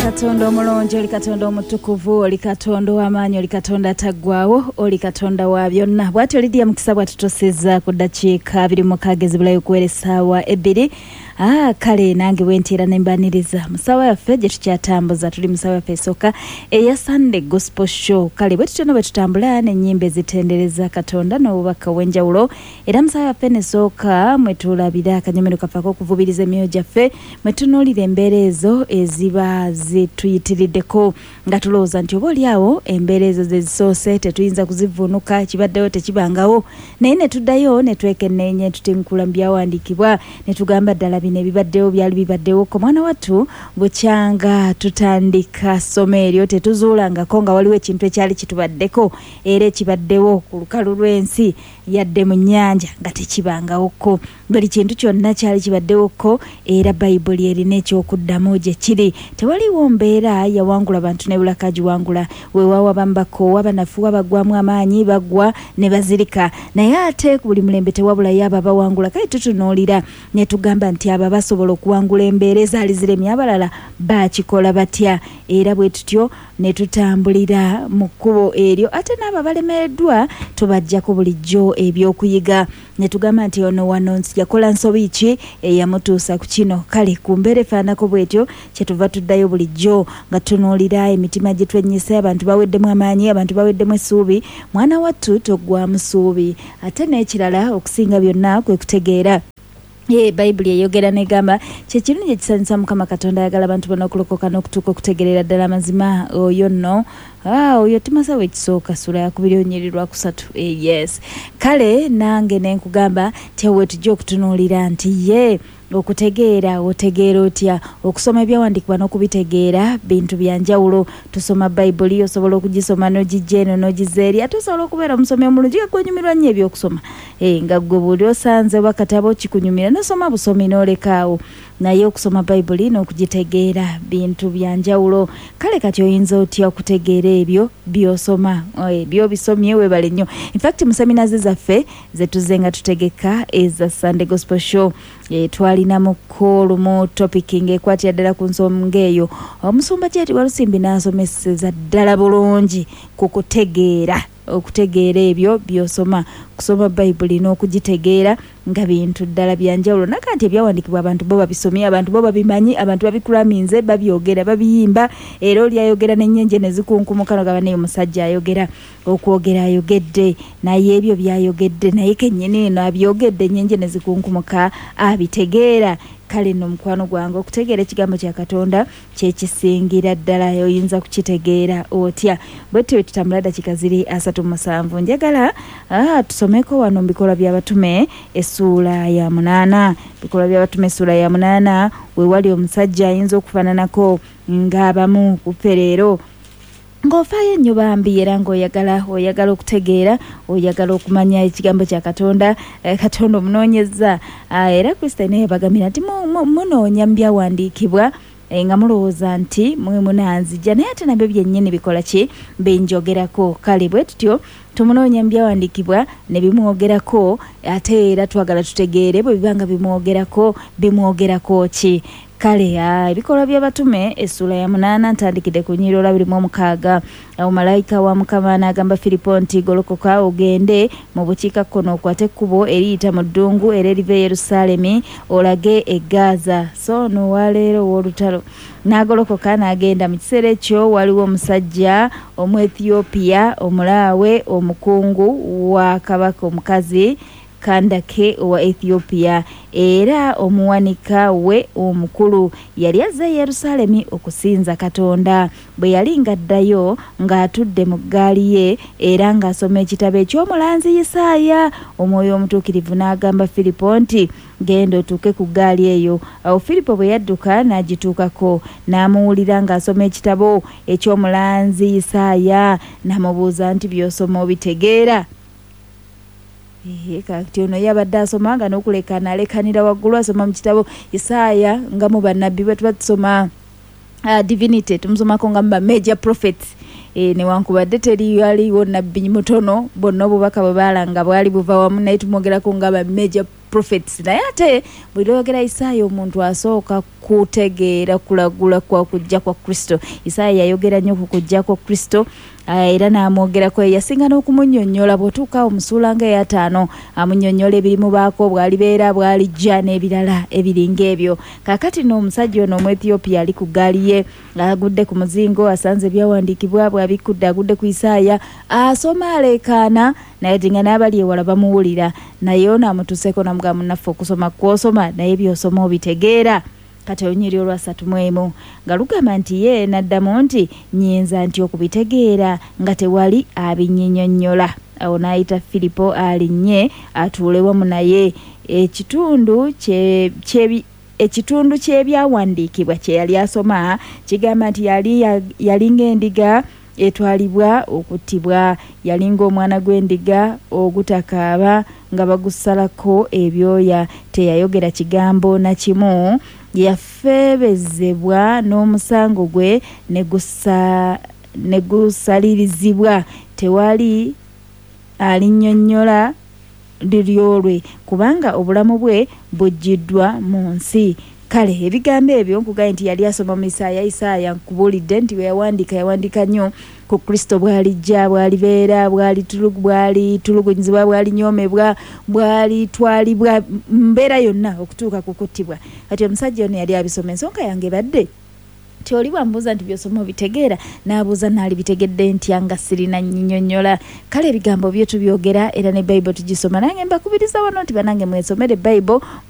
Katonda omulungi, oli Katonda omutukuvu, oli Katonda w'amaanyi, oli Katonda ataggwaawo, oli Katonda wa byonna. Bw'atyo Lydia Mukisa bw'atutuusizza ku ddakiika 26 ezibulayo okuwera essaawa 2. Kale nange bwentera nembaniriza musawa yaffe gye tukyatambuza, tuli musawa yaffe esooka eya Sunday Gospel Show. Kale bwe tutyo bwe tutambula n'ennyimba ezitendereza Katonda n'obubaka w'enjawulo, era musawa yaffe nesooka mwe tulabira akanyomero kafaako okuvubiriza emyoyo gyaffe, mwe tunuulira embeera ezo eziba zituyitiriddeko nga tulowooza nti oba oliawo embeera ezo ze zisoose tetuyinza kuzivuunuka, kibaddewo tekibangawo, naye ne tuddayo ne twekenneenya tutinkula mu byawandiikibwa ne tugamba ddala bino ebibaddewo byali bibaddewo ko mwana wattu bukyanga tutandika ssomo eryo tetuzuulangako nga waliwo ekintu ekyali kitubaddeko era ekibaddewo ku lukalu lw'ensi yadde mu nnyanja nga tekibangawoko. Buli kintu kyonna kyali kibaddewoko era Bayibuli erina ekyokuddamu gye kiri. Tewaliwo mbeera yawangula abantu ne bulaka giwangula, weewaawo abamu bakoowa, banafuwa, bagwamu amaanyi, bagwa ne bazirika, naye ate buli mulembe tewabulayo abo abawangula. Kale tutunuulira ne tugamba nti abo basobola okuwangula embeera ezaali ziremye abalala bakikola batya, era bwe tutyo ne tutambulira mu kkubo eryo. Ate n'abo balemereddwa tubajjako bulijjo ebyokuyiga ne tugamba nti ono wano yakola nsobi ki eyamutuusa ku kino. Kale ku mbeera efaanako bwetyo kyetuva tuddayo bulijjo nga tunuulira emitima gye twenyise, abantu baweddemu amaanyi, abantu baweddemu essuubi. Mwana wattu toggwamu ssuubi. Ate n'ekirala okusinga byonna kwe kutegeera Bayibuli eyogera negamba kyekirungi ekisanyusa Mukama Katonda ayagala abantu bonna okulokoka n'okutuuka okutegerera ddala amazima oyo nno. Oyo Timoseewo ekisooka ssula ya 2:3. Yes. Kale nange nenkugamba tewe tujja okutunuulira nti okutegeera otegeera otya, okusoma ebyawandiikibwa n'okubitegeera bintu bya njawulo. Tusoma Bayibuli, osobola okugisoma n'ogijja eno n'ogizza eri, ate osobola okubeera omusomi omulungi nga gwenyumirwa nnyo ebyokusoma nga gwe buli osanze bakatabo kikunyumira n'osoma busomi n'olekaawo, naye okusoma Bayibuli n'okugitegeera bintu bya njawulo. Kale kati oyinza otya okutegeera ebyo by'osoma, ebyo bisomye webale nnyo. In fact mu seminazi zaffe ze tuzze nga tutegeka eza Sunday Gospel Show twalina mu olumu topic ng'ekwatira ddala ku nsonga eyo. Omusumba Kyeti Walusimbi n'asomeseza ddala bulungi ku kutegeera, okutegeera ebyo by'osoma, kusoma Bayibuli n'okugitegeera nga bintu ddala bya njawulo. Nakanti ebyawandiikibwa abantu bo babisomye, abantu bo babimanyi, abantu babikulaminze, babyogera, babiyimba, era oli ayogera n'ennyenje ne zikunkumuka n'ogamba naye omusajja ayogera, okwogera ayogedde, naye ebyo byayogedde naye kennyini eno abyogedde ennyenje ne zikunkumuka abitegeera. Kale nno mukwano gwange okutegeera ekigambo kya Katonda kyekisingira ddala, oyinza kukitegeera otya. Bwetyo tutambula dakika ziri 37. Njagala tusomeko wano mu bikolwa by'abatume essuula ya 8. Bikolwa by'abatume essuula ya 8 we wali omusajja ayinza okufaananako ng'abamu ku ffe leero ng'ofaayo ennyo bambi era ng'oyagala okutegeera, oyagala okumanya ekigambo kya Katonda. Katonda omunoonyeza era Kristo naye bagamira nti munoonya mu byawandiikibwa nga mulowooza nti mwe munanzija, naye ate nabyo byennyini bikola ki binjogerako. Kale bwe tutyo tumunoonya mu byawandiikibwa ne bimwogerako, ate era twagala tutegeere bwe bibanga bimwogerako ki. Kale ebikolwa by'abatume essuula ya 8 ntandikidde ku nnyiriri 26. Awo malayika wa Mukama n'agamba Filipo nti golokoka ogende mu bukiikakkono okwate ekkubo eriyita mu ddungu era eriva e Yerusaalemi olage e Gaza. So n'owaleero w'olutalo n'agolokoka n'agenda. Mu kiseera ekyo waliwo omusajja Omu-Ethiopia omulaawe omukungu wa kabaka omukazi Kandake owa Ethiopia era omuwanika we omukulu yali azze e Yerusaalemi okusinza Katonda. Bwe yali ngaddayo ng'atudde mu ggaali ye era ng'asoma ekitabo eky'omulanzi Isaaya, Omwoyo omutuukirivu n'agamba Filipo nti genda otuuke ku ggaali eyo. Awo Filipo bwe yadduka n'agituukako n'amuwulira ng'asoma ekitabo eky'omulanzi Isaaya, n'amubuuza nti by'osoma obitegeera? Kati ono yabadde asoma nga n'okuleka n'alekanira waggulu asoma mu kitabo Isaaya nga mu bannabbi bwe tuba tusoma divinity tumusomako nga mu major prophets. Newankubadde teriyo nabbi mutono, bonna obubaka bwe baalanga bwali buva wamu, naye tumwogerako nga ba major prophets naye ate bwe lyogera Isaaya omuntu asooka kutegeera kulagula kwa kujja kwa Kristo. Isaaya yayogera nnyo ku kujja kwa Kristo era n'amwogerako yasinga n'okumunyonnyola bw'otuuka omusuula nga ey'ataano amunyonnyola ebirimu baako bw'alibeera bw'alijja n'ebirala ebiringa ebyo. Kaakati n'omusajja ono Omuethiopia ali ku ggaali ye agudde ku muzingo asanze ebyawandiikibwa bw'abikudde agudde ku Isaaya asoma aleekaana naye dinga n'abali ewala bamuwulira naye ono amutuuseko namugamba munnaffe okusoma kw'osoma naye by'osoma obitegeera. Kati olunyiri olwasatu mu emu nga lugamba nti ye n'addamu nti nyinza nti okubitegeera nga tewali abinnyinnyonnyola. Awo n'ayita Filipo alinnye atuule wamu naye. Ekitundu ky'ebyawandiikibwa kye yali asoma kigamba nti yalinga endiga etwalibwa okuttibwa, yalinga omwana gw'endiga ogutakaaba nga bagusalako ebyoya, teyayogera kigambo na kimu, yafeebezebwa n'omusango gwe ne gusalirizibwa, tewali alinnyonnyola liryolwe kubanga obulamu bwe bujjiddwa mu nsi. Kale ebigambo ebyo nkugaye nti yali asoma mu Isaaya nkubulidde nti we yawandiika nnyo ku Kristo bw'alijja, bw'alibeera, bw'alitulugunyizibwa, bw'alinyoomebwa, bw'alitwalibwa, mbeera yonna okutuuka ku kuttibwa. Kati omusajja ono yali abisoma. Ensonga yange badde ti oli bwambuuza nti byosoma obitegeera, n'abuuza naali bitegedde ntya nga sirina nnyinnyonnyola. Kale ebigambo byo tubyogera era ne Bayibuli tugisoma. Nange mbakubiriza wano nti banange mwesomere Bayibuli